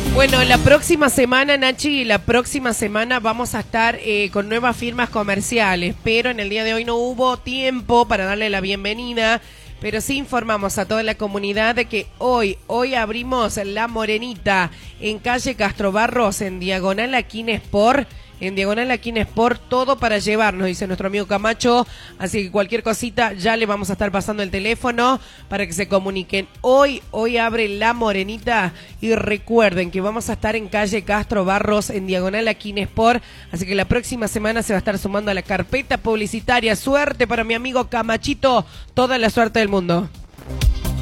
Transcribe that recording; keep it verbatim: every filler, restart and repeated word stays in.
Bueno, la próxima semana, Nachi, la próxima semana vamos a estar eh, con nuevas firmas comerciales, pero en el día de hoy no hubo tiempo para darle la bienvenida, pero sí informamos a toda la comunidad de que hoy, hoy abrimos La Morenita en calle Castro Barros, en diagonal a Kinesport. En diagonal a Kinesport, todo para llevarnos, dice nuestro amigo Camacho. Así que cualquier cosita ya le vamos a estar pasando el teléfono para que se comuniquen. Hoy, hoy abre La Morenita y recuerden que vamos a estar en calle Castro Barros, en diagonal a Kinesport. Así que la próxima semana se va a estar sumando a la carpeta publicitaria. Suerte para mi amigo Camachito, toda la suerte del mundo.